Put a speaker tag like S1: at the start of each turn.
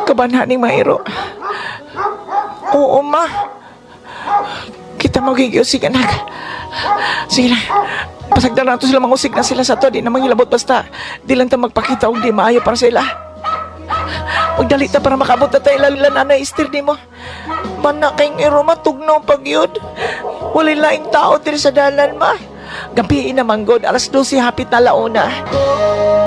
S1: Kabanha ni Mayro. Oo, ma. Kita magiging usig, anak. Sige na. Pasagdan na ito sila, mangusig na sila sa to. Di na mangilabot basta. Di lang ta magpakita og di maayo para sa ila. Magdali ta para makabot na tayo lalilan na istir ni mo. Mana kayong iro matugnaw pag yun. Walay laing tao diri sa dalan, ma. Gabi na manggod, alas 12 hapit na launa.